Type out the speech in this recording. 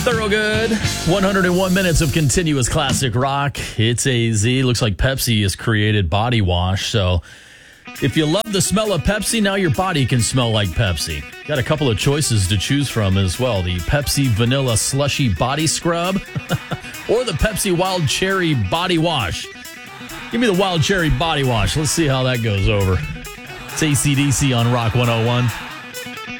Thorogood. 101 minutes of continuous classic rock. It's AZ. Looks like Pepsi has created body wash. So if you love the smell of Pepsi, now your body can smell like Pepsi. Got a couple of choices to choose from as well. The Pepsi Vanilla Slushy Body Scrub or the Pepsi Wild Cherry Body Wash. Give me the Wild Cherry Body Wash. Let's see how that goes over. It's AC/DC on Rock 101.